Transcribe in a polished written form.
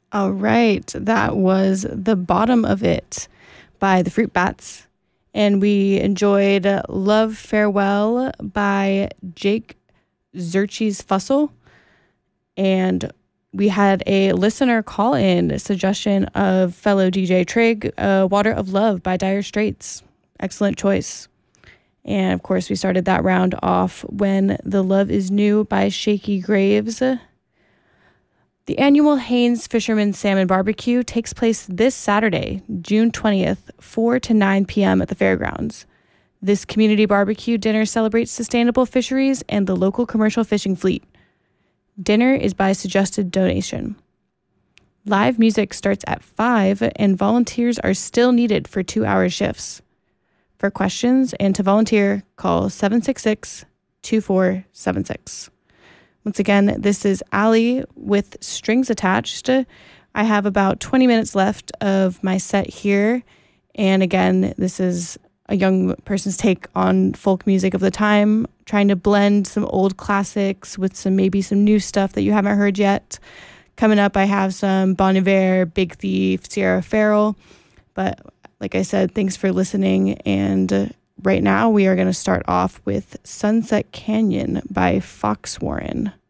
All right, that was The Bottom of It by the Fruit Bats. And we enjoyed Love Farewell by Jake Zerchie's Fussel. And we had a listener call in suggestion of fellow DJ Trig, Water of Love by Dire Straits. Excellent choice. And of course, we started that round off When the Love Is New by Shaky Graves. The annual Haynes Fisherman Salmon Barbecue takes place this Saturday, June 20th, 4 to 9 p.m. at the fairgrounds. This community barbecue dinner celebrates sustainable fisheries and the local commercial fishing fleet. Dinner is by suggested donation. Live music starts at 5 and volunteers are still needed for 2-hour shifts. For questions and to volunteer, call 766-2476. Once again, this is Allie with Strings Attached. I have about 20 minutes left of my set here. And again, this is a young person's take on folk music of the time, trying to blend some old classics with maybe some new stuff that you haven't heard yet. Coming up, I have some Bon Iver, Big Thief, Sierra Farrell. But like I said, thanks for listening. And right now we are going to start off with Sunset Canyon by Fox Warren.